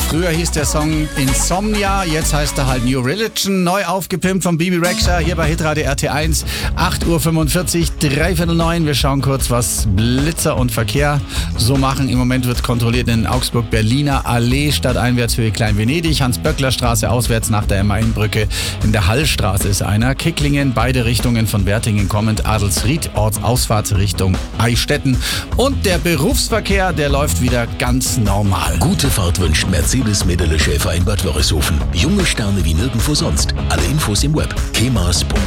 Früher hieß der Song Insomnia, jetzt heißt er halt New Religion. Neu aufgepimpt von Bibi Rexha hier bei Hitradio RT1. 8:45 Uhr, 8:45. Wir schauen kurz, was Blitzer und Verkehr so machen. Im Moment wird kontrolliert in Augsburg Berliner Allee, Stadteinwärtshöhe Klein-Venedig, Hans-Böckler-Straße auswärts nach der Mainbrücke. In der Hallstraße ist einer. Kicklingen, beide Richtungen von Wertingen kommend, Adelsried, Ortsausfahrt Richtung Eichstätten. Und der Berufsverkehr, der läuft wieder ganz normal. Gute Fahrt wünscht Mercedes Medele Schäfer in Bad Wörishofen. Junge Sterne wie nirgendwo sonst. Alle Infos im Web kemas.com.